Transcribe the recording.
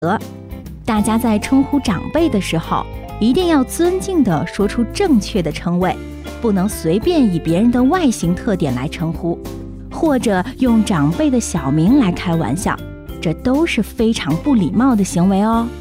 大家在称呼长辈的时候，一定要尊敬地说出正确的称谓，不能随便以别人的外形特点来称呼，或者用长辈的小名来开玩笑，这都是非常不礼貌的行为哦。